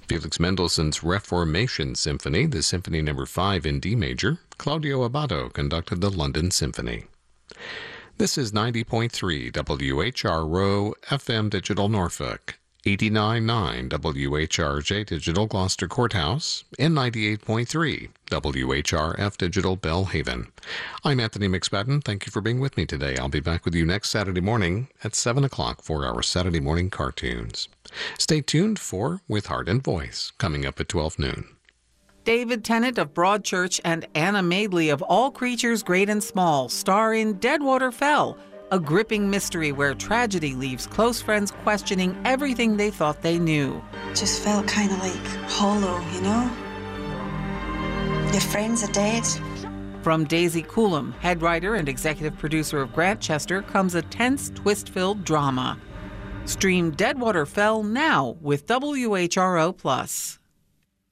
Felix Mendelssohn's Reformation Symphony, the Symphony No. 5 in D major. Claudio Abbado conducted the London Symphony. This is 90.3 WHRO FM Digital Norfolk, 89.9 WHRJ Digital Gloucester Courthouse, and 98.3 WHRF Digital Bellhaven. I'm Anthony McSpadden. Thank you for being with me today. I'll be back with you next Saturday morning at 7 o'clock for our Saturday morning cartoons. Stay tuned for With Heart and Voice, coming up at 12 noon. David Tennant of Broadchurch and Anna Madeley of All Creatures Great and Small star in Deadwater Fell, a gripping mystery where tragedy leaves close friends questioning everything they thought they knew. Just felt kind of like hollow, you know? Your friends are dead. From Daisy Coulomb, head writer and executive producer of Grantchester, comes a tense, twist-filled drama. Stream Deadwater Fell now with WHRO+.